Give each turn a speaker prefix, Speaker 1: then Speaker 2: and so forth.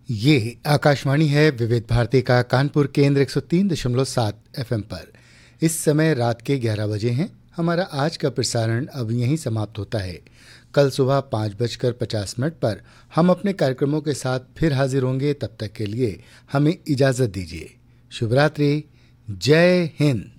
Speaker 1: ये आकाशवाणी है विविध भारती का कानपुर केंद्र 103.7 एफएम पर। इस समय रात के 11 बजे हैं। हमारा आज का प्रसारण अब यहीं समाप्त होता है। कल सुबह 5:50 पर हम अपने कार्यक्रमों के साथ फिर हाजिर होंगे। तब तक के लिए हमें इजाज़त दीजिए। शुभ रात्रि। जय हिंद।